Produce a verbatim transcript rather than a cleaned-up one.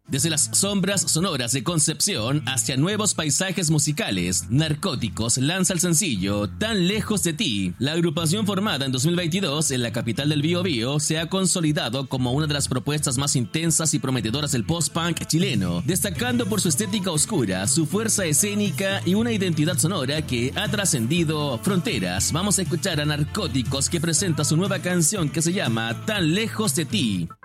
Desde las sombras sonoras de Concepción hacia nuevos paisajes musicales, Narcóticos lanza el sencillo Tan lejos de ti. La agrupación formada en dos mil veintidós en la capital del Biobío se ha consolidado como una de las propuestas más intensas y prometedoras del post-punk chileno, destacando por su estética oscura, su fuerza escénica y una identidad sonora que ha trascendido fronteras. Vamos a escuchar a Narcóticos, que presenta su nueva canción que se llama Tan lejos de ti.